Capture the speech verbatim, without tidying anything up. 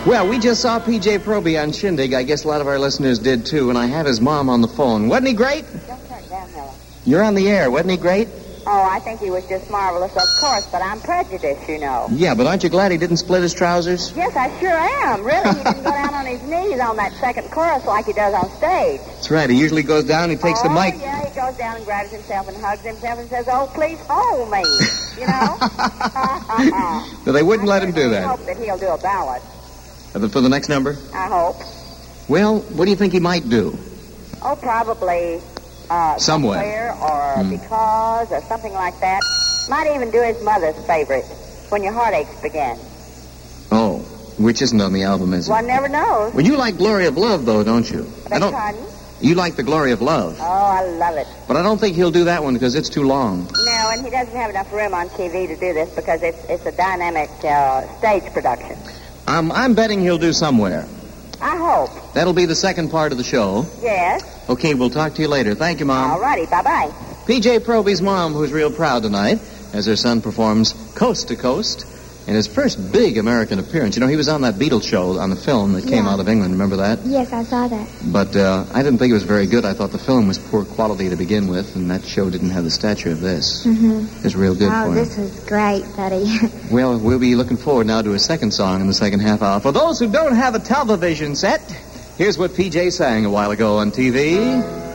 Well, we just saw P J Proby on Shindig. I guess a lot of our listeners did, too, and I have his mom on the phone. Wasn't he great? Don't turn it down, Helen. You're on the air. Wasn't he great? Oh, I think he was just marvelous, of course, but I'm prejudiced, you know. Yeah, but aren't you glad he didn't split his trousers? Yes, I sure am. Really, he didn't go down on his knees on that second chorus like he does on stage. That's right. He usually goes down, he takes oh, the mic. yeah, he goes down and grabs himself and hugs himself and says, oh, please hold me, you know? So they wouldn't I let him do that. I hope that he'll do a ballad. Uh, For the next number? I hope. Well, what do you think he might do? Oh, probably uh, Somewhere. or Hmm. Because or something like that. Might even do his mother's favorite, When Your Heartaches Begin. Oh, which isn't on the album, is it? One never knows. Well, you like Glory of Love, though, don't you? Beg your pardon? You like the Glory of Love. Oh, I love it. But I don't think he'll do that one because it's too long. No, and he doesn't have enough room on T V to do this because it's it's a dynamic uh, stage production. Um, I'm betting he'll do Somewhere. I hope. That'll be the second part of the show. Yes. Okay, we'll talk to you later. Thank you, Mom. All righty. Bye-bye. P J Proby's mom, who's real proud tonight, as her son performs Coast to Coast in his first big American appearance. You know, he was on that Beatles show on the film that came Yeah. out of England. Remember that? Yes, I saw that. But uh, I didn't think it was very good. I thought the film was poor quality to begin with, and that show didn't have the stature of this. Mm-hmm. It was real good Oh, for this him. was great, Buddy. Well, we'll be looking forward now to a second song in the second half hour. For those who don't have a television set, here's what P J sang a while ago on T V.